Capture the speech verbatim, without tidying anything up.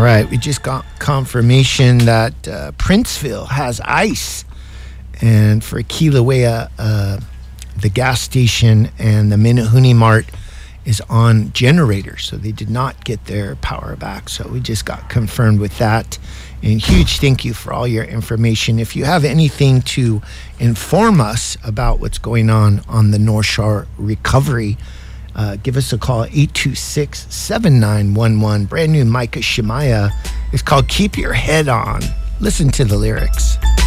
right, we just got confirmation that uh, Princeville has ice. And for Kilauea, uh, the gas station and the Minahuni Mart is on generators, so they did not get their power back. So we just got confirmed with that. And huge thank you for all your information. If you have anything to inform us about what's going on on the North Shore recovery, uh, give us a call, eight two six, seven nine one one. Brand new Micah Shemaiah. It's called Keep Your Head On. Listen to the lyrics.